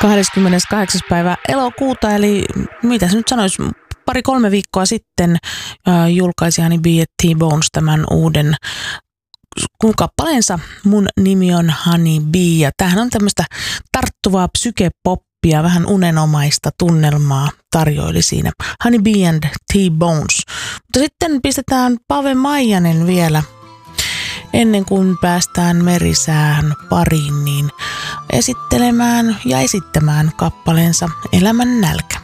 28. päivä elokuuta, eli mitä se nyt sanoisi, 2-3 viikkoa sitten julkaisi Honey Bee T-Bones tämän uuden kappaleensa Mun nimi on Honey Bee, ja tämähän on tämmöistä tarttuvaa psykepoppia, vähän unenomaista tunnelmaa tarjoili siinä Honey Bee and T-Bones. Mutta sitten pistetään Pave Maijanen vielä ennen kuin päästään Merisään pariin, niin esittelemään ja esittämään kappaleensa Elämän nälkä.